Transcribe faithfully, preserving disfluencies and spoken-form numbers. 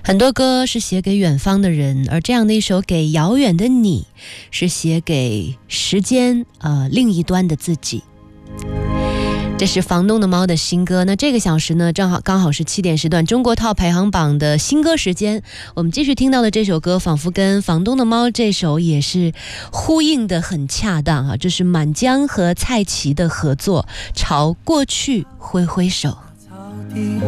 很多歌是写给远方的人，而这样的一首《给遥远的你》是写给时间呃另一端的自己。这是房东的猫的新歌。那这个小时呢，正好刚好是七点时段中国套排行榜的新歌时间。我们继续听到的这首歌，仿佛跟房东的猫这首也是呼应的很恰当啊。这是满江和蔡奇的合作，朝过去挥挥手。